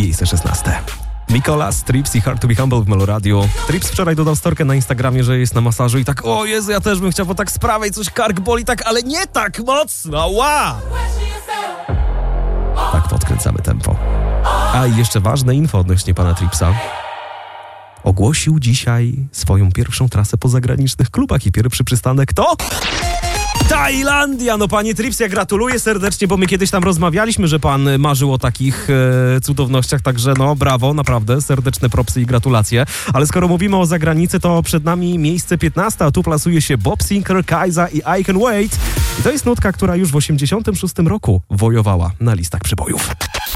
Miejsce 16. Mikolas, Trips i Hard to be Humble w Meloradiu. Trips wczoraj dodał storkę na Instagramie, że jest na masażu i tak, o Jezu, ja też bym chciał, bo tak z prawej coś kark boli, tak, ale nie tak mocno, ła! Tak podkręcamy tempo. A i jeszcze ważne info odnośnie pana Tripsa. Ogłosił dzisiaj swoją pierwszą trasę po zagranicznych klubach i pierwszy przystanek to... Tajlandia! No panie Trips, ja gratuluję serdecznie, bo my kiedyś tam rozmawialiśmy, że pan marzył o takich cudownościach, także no brawo, naprawdę, serdeczne propsy i gratulacje. Ale skoro mówimy o zagranicy, to przed nami miejsce 15, a tu plasuje się Bob Sinclair, Kaiza i I Can Wait. I to jest nutka, która już w 86 roku wojowała na listach przebojów.